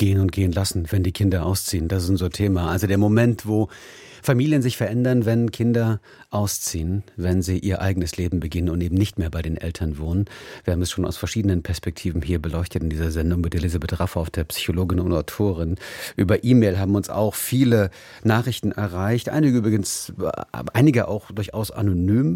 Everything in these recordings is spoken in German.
gehen und gehen lassen, wenn die Kinder ausziehen. Das ist unser Thema. Also der Moment, wo Familien sich verändern, wenn Kinder ausziehen, wenn sie ihr eigenes Leben beginnen und eben nicht mehr bei den Eltern wohnen. Wir haben es schon aus verschiedenen Perspektiven hier beleuchtet in dieser Sendung mit Elisabeth Raffoff, der Psychologin und Autorin. Über E-Mail haben uns auch viele Nachrichten erreicht. Einige auch durchaus anonym,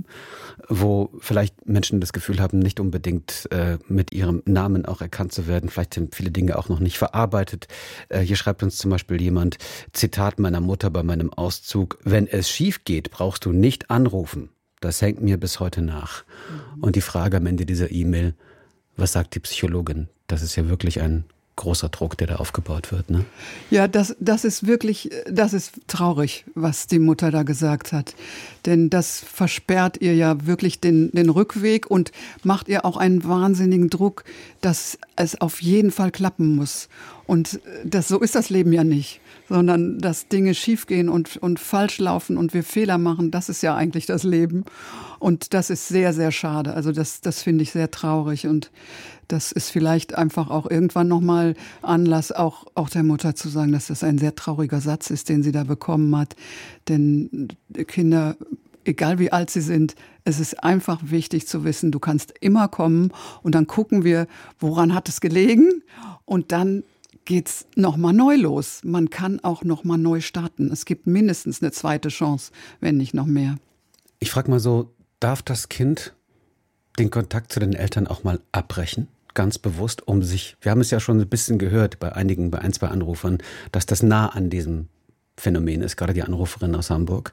wo vielleicht Menschen das Gefühl haben, nicht unbedingt mit ihrem Namen auch erkannt zu werden. Vielleicht sind viele Dinge auch noch nicht verarbeitet. Hier schreibt uns zum Beispiel jemand, Zitat meiner Mutter bei meinem Auszug: Wenn es schief geht, brauchst du nicht anrufen. Das hängt mir bis heute nach. Und die Frage am Ende dieser E-Mail, was sagt die Psychologin? Das ist ja wirklich ein großer Druck, der da aufgebaut wird, ne? Ja, das ist wirklich, das ist traurig, was die Mutter da gesagt hat. Denn das versperrt ihr ja wirklich den Rückweg und macht ihr auch einen wahnsinnigen Druck, dass es auf jeden Fall klappen muss. Und so ist das Leben ja nicht, sondern dass Dinge schiefgehen und falsch laufen und wir Fehler machen, das ist ja eigentlich das Leben. Und das ist sehr, sehr schade. Also das finde ich sehr traurig und das ist vielleicht einfach auch irgendwann nochmal Anlass, auch der Mutter zu sagen, dass das ein sehr trauriger Satz ist, den sie da bekommen hat. Denn Kinder, egal wie alt sie sind, es ist einfach wichtig zu wissen, du kannst immer kommen und dann gucken wir, woran hat es gelegen und dann geht's nochmal neu los. Man kann auch nochmal neu starten. Es gibt mindestens eine zweite Chance, wenn nicht noch mehr. Ich frage mal so, darf das Kind den Kontakt zu den Eltern auch mal abbrechen? Ganz bewusst, wir haben es ja schon ein bisschen gehört bei ein, zwei Anrufern, dass das nah an diesem Phänomen ist, gerade die Anruferin aus Hamburg,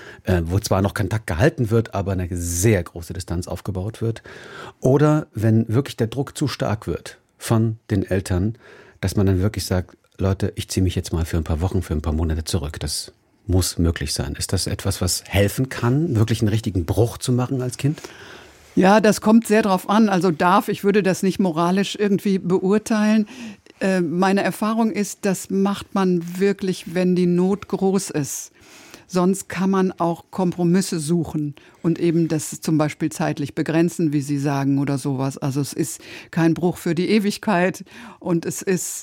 wo zwar noch Kontakt gehalten wird, aber eine sehr große Distanz aufgebaut wird. Oder wenn wirklich der Druck zu stark wird von den Eltern, dass man dann wirklich sagt, Leute, ich ziehe mich jetzt mal für ein paar Wochen, für ein paar Monate zurück. Das muss möglich sein. Ist das etwas, was helfen kann, wirklich einen richtigen Bruch zu machen als Kind? Ja, das kommt sehr drauf an. Also ich würde das nicht moralisch irgendwie beurteilen. Meine Erfahrung ist, das macht man wirklich, wenn die Not groß ist. Sonst kann man auch Kompromisse suchen und eben das zum Beispiel zeitlich begrenzen, wie Sie sagen, oder sowas. Also es ist kein Bruch für die Ewigkeit und es ist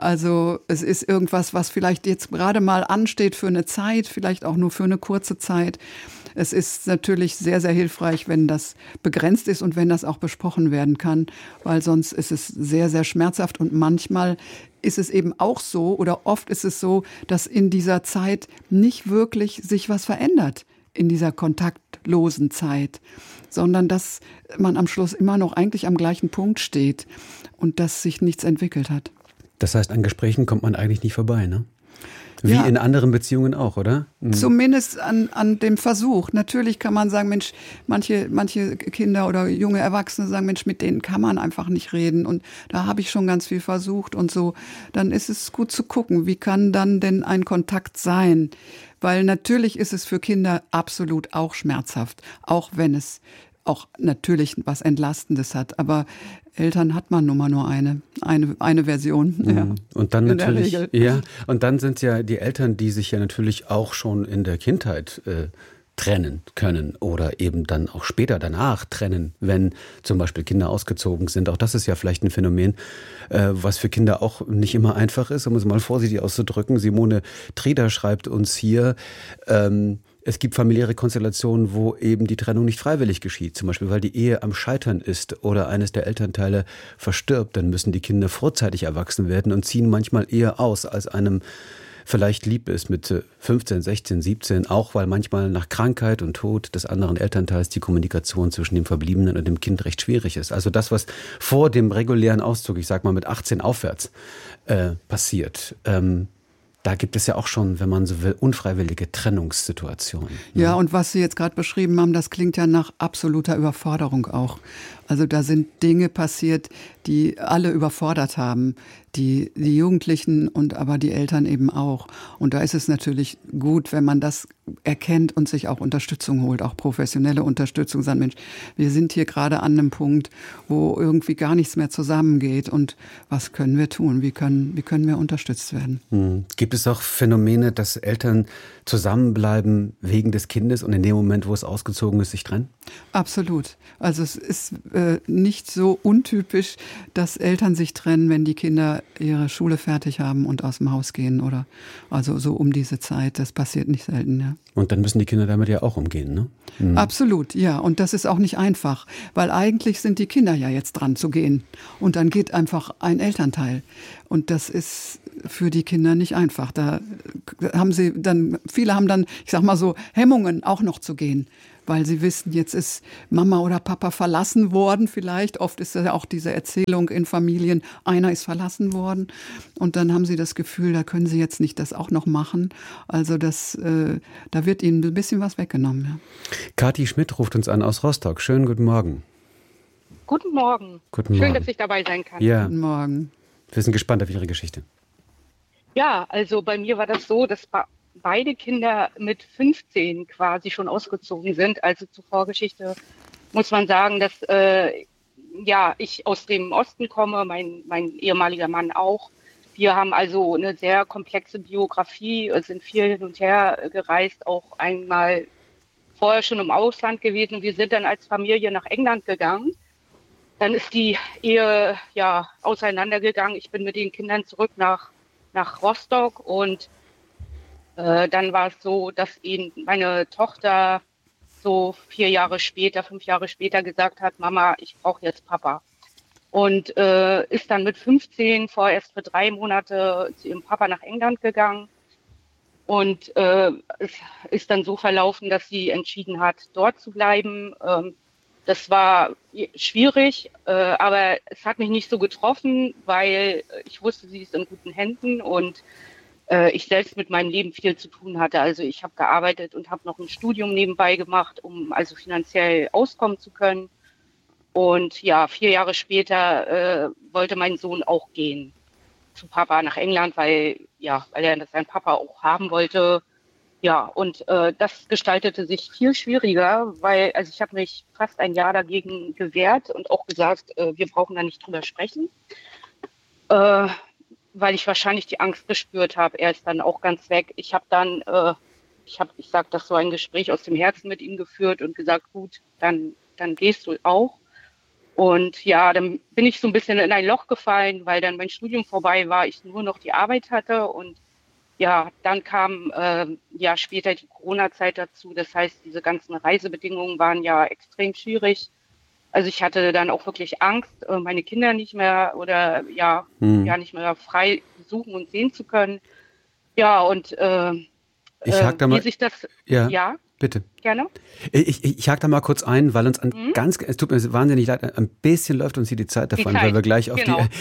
irgendwas, was vielleicht jetzt gerade mal ansteht für eine Zeit, vielleicht auch nur für eine kurze Zeit. Es ist natürlich sehr, sehr hilfreich, wenn das begrenzt ist und wenn das auch besprochen werden kann, weil sonst ist es sehr, sehr schmerzhaft und manchmal ist es eben auch so oder oft ist es so, dass in dieser Zeit nicht wirklich sich was verändert, in dieser kontaktlosen Zeit, sondern dass man am Schluss immer noch eigentlich am gleichen Punkt steht und dass sich nichts entwickelt hat. Das heißt, an Gesprächen kommt man eigentlich nicht vorbei, ne? Wie in anderen Beziehungen auch, oder? Zumindest an dem Versuch. Natürlich kann man sagen, Mensch, manche Kinder oder junge Erwachsene sagen, Mensch, mit denen kann man einfach nicht reden. Und da habe ich schon ganz viel versucht und so. Dann ist es gut zu gucken, wie kann dann denn ein Kontakt sein? Weil natürlich ist es für Kinder absolut auch schmerzhaft, auch wenn es auch natürlich was Entlastendes hat. Aber Eltern hat man nun mal nur eine Version. Ja. Und dann natürlich, und dann sind ja die Eltern, die sich ja natürlich auch schon in der Kindheit trennen können oder eben dann auch später danach trennen, wenn zum Beispiel Kinder ausgezogen sind. Auch das ist ja vielleicht ein Phänomen, was für Kinder auch nicht immer einfach ist, um es mal vorsichtig auszudrücken. Simone Treder schreibt uns hier, es gibt familiäre Konstellationen, wo eben die Trennung nicht freiwillig geschieht. Zum Beispiel, weil die Ehe am Scheitern ist oder eines der Elternteile verstirbt. Dann müssen die Kinder vorzeitig erwachsen werden und ziehen manchmal eher aus, als einem vielleicht lieb ist mit 15, 16, 17. Auch weil manchmal nach Krankheit und Tod des anderen Elternteils die Kommunikation zwischen dem Verbliebenen und dem Kind recht schwierig ist. Also das, was vor dem regulären Auszug, ich sag mal mit 18 aufwärts, passiert, da gibt es ja auch schon, wenn man so will, unfreiwillige Trennungssituationen. Ne? Ja, und was Sie jetzt gerade beschrieben haben, das klingt ja nach absoluter Überforderung auch. Also da sind Dinge passiert, die alle überfordert haben. Die Jugendlichen und aber die Eltern eben auch. Und da ist es natürlich gut, wenn man das erkennt und sich auch Unterstützung holt, auch professionelle Unterstützung. Sagt, Mensch, wir sind hier gerade an einem Punkt, wo irgendwie gar nichts mehr zusammengeht. Und was können wir tun? Wie können wir unterstützt werden? Gibt es auch Phänomene, dass Eltern zusammenbleiben wegen des Kindes und in dem Moment, wo es ausgezogen ist, sich trennen? Absolut. Also es ist nicht so untypisch, dass Eltern sich trennen, wenn die Kinder ihre Schule fertig haben und aus dem Haus gehen oder also so um diese Zeit. Das passiert nicht selten, ja. Und dann müssen die Kinder damit ja auch umgehen, ne? Mhm. Absolut, ja. Und das ist auch nicht einfach, weil eigentlich sind die Kinder ja jetzt dran zu gehen. Und dann geht einfach ein Elternteil. Und das ist für die Kinder nicht einfach. Da haben viele haben dann, ich sag mal so, Hemmungen auch noch zu gehen. Weil sie wissen, jetzt ist Mama oder Papa verlassen worden vielleicht. Oft ist ja auch diese Erzählung in Familien, einer ist verlassen worden. Und dann haben sie das Gefühl, da können sie jetzt nicht das auch noch machen. Also da wird ihnen ein bisschen was weggenommen. Ja. Kathi Schmidt ruft uns an aus Rostock. Schönen guten Morgen. Guten Morgen. Guten Schön, Morgen. dass ich dabei sein kann. Ja. Guten Morgen. Wir sind gespannt auf Ihre Geschichte. Ja, also bei mir war das so, dass beide Kinder mit 15 quasi schon ausgezogen sind. Also zur Vorgeschichte muss man sagen, dass ich aus dem Osten komme, mein ehemaliger Mann auch. Wir haben also eine sehr komplexe Biografie, sind viel hin und her gereist, auch einmal vorher schon im Ausland gewesen. Wir sind dann als Familie nach England gegangen. Dann ist die Ehe auseinandergegangen. Ich bin mit den Kindern zurück nach Rostock und dann war es so, dass eben meine Tochter so 5 Jahre später gesagt hat, Mama, ich brauche jetzt Papa. Und ist dann mit 15 vorerst für 3 Monate zu ihrem Papa nach England gegangen. Und es ist dann so verlaufen, dass sie entschieden hat, dort zu bleiben. Das war schwierig, aber es hat mich nicht so getroffen, weil ich wusste, sie ist in guten Händen und ich selbst mit meinem Leben viel zu tun hatte. Also ich habe gearbeitet und habe noch ein Studium nebenbei gemacht, um also finanziell auskommen zu können. Und ja, 4 Jahre später wollte mein Sohn auch gehen zu Papa nach England, weil er das sein Papa auch haben wollte. Ja, und das gestaltete sich viel schwieriger, weil ich habe mich fast ein Jahr dagegen gewehrt und auch gesagt, wir brauchen da nicht drüber sprechen. Weil ich wahrscheinlich die Angst gespürt habe. Er ist dann auch ganz weg. Ich habe dann, ich sage das so, ein Gespräch aus dem Herzen mit ihm geführt und gesagt, gut, dann gehst du auch. Und ja, dann bin ich so ein bisschen in ein Loch gefallen, weil dann mein Studium vorbei war, ich nur noch die Arbeit hatte. Und ja, dann kam später die Corona-Zeit dazu. Das heißt, diese ganzen Reisebedingungen waren ja extrem schwierig. Also ich hatte dann auch wirklich Angst, meine Kinder nicht mehr nicht mehr frei besuchen und sehen zu können. Ja, und ich hake da mal, wie sich das... Ja, bitte. Gerne. Ich hake da mal kurz ein, weil uns es tut mir wahnsinnig leid, ein bisschen läuft uns hier die Zeit davon, weil wir gleich auf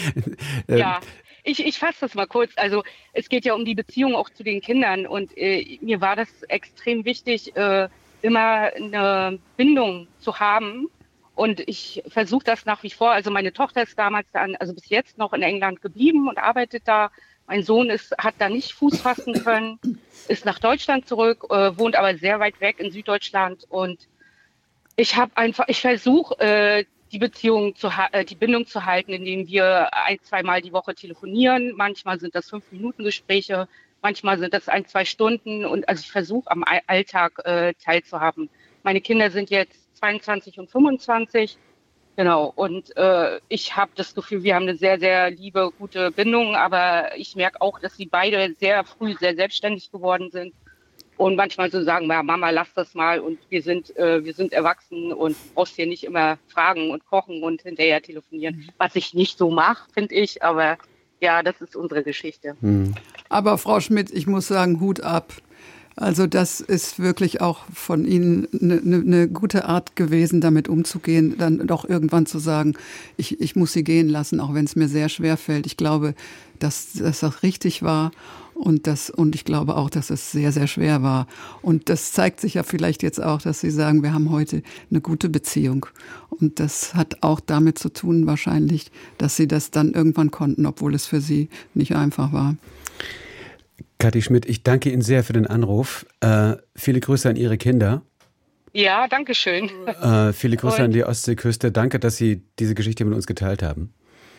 Ich fasse das mal kurz. Also es geht ja um die Beziehung auch zu den Kindern und mir war das extrem wichtig, immer eine Bindung zu haben. Und ich versuche das nach wie vor. Also meine Tochter ist damals bis jetzt noch in England geblieben und arbeitet da. Mein Sohn hat da nicht Fuß fassen können, ist nach Deutschland zurück, wohnt aber sehr weit weg in Süddeutschland. Und ich versuche die Bindung zu halten, indem wir 1-2 Mal die Woche telefonieren. Manchmal sind das 5-Minuten-Gespräche, manchmal sind das 1-2 Stunden. Und also ich versuche am Alltag teilzuhaben. Meine Kinder sind jetzt 22 und 25, genau. Und ich habe das Gefühl, wir haben eine sehr, sehr liebe, gute Bindung. Aber ich merke auch, dass sie beide sehr früh sehr selbstständig geworden sind. Und manchmal so sagen, ja, Mama, lass das mal. Und wir sind erwachsen und brauchst hier nicht immer fragen und kochen und hinterher telefonieren. Was ich nicht so mache, finde ich. Aber ja, das ist unsere Geschichte. Aber Frau Schmidt, ich muss sagen, Hut ab. Also das ist wirklich auch von Ihnen eine gute Art gewesen, damit umzugehen, dann doch irgendwann zu sagen, ich muss Sie gehen lassen, auch wenn es mir sehr schwer fällt. Ich glaube, dass das richtig war und ich glaube auch, dass es sehr, sehr schwer war. Und das zeigt sich ja vielleicht jetzt auch, dass Sie sagen, wir haben heute eine gute Beziehung. Und das hat auch damit zu tun wahrscheinlich, dass Sie das dann irgendwann konnten, obwohl es für Sie nicht einfach war. Kathi Schmidt, ich danke Ihnen sehr für den Anruf. Viele Grüße an Ihre Kinder. Ja, danke schön. Viele Grüße an die Ostseeküste. Danke, dass Sie diese Geschichte mit uns geteilt haben.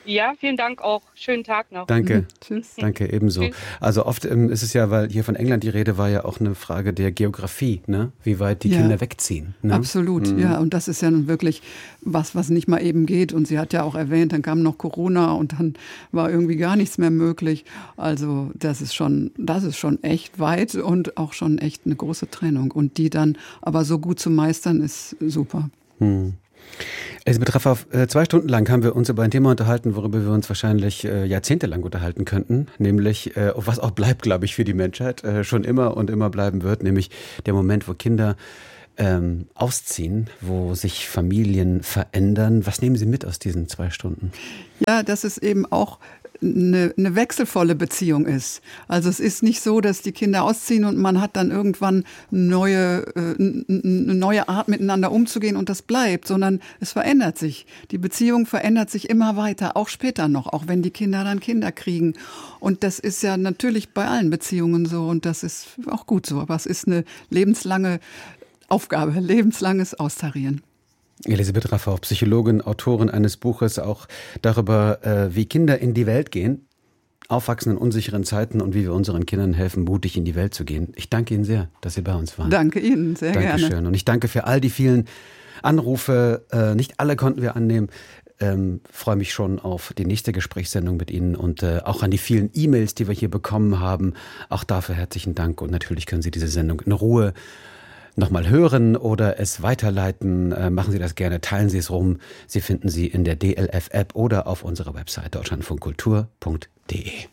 Ja, vielen Dank auch. Schönen Tag noch. Danke. Tschüss. Danke, ebenso. Tschüss. Also oft ist es ja, weil hier von England die Rede war, ja auch eine Frage der Geografie, ne? Wie weit die Kinder wegziehen. Ne? Absolut, ja. Und das ist ja nun wirklich was nicht mal eben geht. Und sie hat ja auch erwähnt, dann kam noch Corona und dann war irgendwie gar nichts mehr möglich. Also das ist schon echt weit und auch schon echt eine große Trennung. Und die dann aber so gut zu meistern, ist super. Elisabeth Raffauf, 2 Stunden lang haben wir uns über ein Thema unterhalten, worüber wir uns wahrscheinlich jahrzehntelang unterhalten könnten, nämlich was auch bleibt, glaube ich, für die Menschheit, schon immer und immer bleiben wird, nämlich der Moment, wo Kinder ausziehen, wo sich Familien verändern. Was nehmen Sie mit aus diesen 2 Stunden? Ja, dass es eben auch eine wechselvolle Beziehung ist. Also es ist nicht so, dass die Kinder ausziehen und man hat dann irgendwann eine neue Art miteinander umzugehen und das bleibt, sondern es verändert sich. Die Beziehung verändert sich immer weiter, auch später noch, auch wenn die Kinder dann Kinder kriegen. Und das ist ja natürlich bei allen Beziehungen so und das ist auch gut so. Aber es ist eine lebenslange Aufgabe, lebenslanges Austarieren. Elisabeth Raffauf, Psychologin, Autorin eines Buches auch darüber, wie Kinder in die Welt gehen, aufwachsen in unsicheren Zeiten und wie wir unseren Kindern helfen, mutig in die Welt zu gehen. Ich danke Ihnen sehr, dass Sie bei uns waren. Danke Ihnen, sehr gerne. Dankeschön. Und ich danke für all die vielen Anrufe. Nicht alle konnten wir annehmen. Freue mich schon auf die nächste Gesprächssendung mit Ihnen und auch an die vielen E-Mails, die wir hier bekommen haben. Auch dafür herzlichen Dank. Und natürlich können Sie diese Sendung in Ruhe nochmal hören oder es weiterleiten. Machen Sie das gerne, teilen Sie es rum. Sie finden sie in der DLF-App oder auf unserer Website deutschlandfunkkultur.de.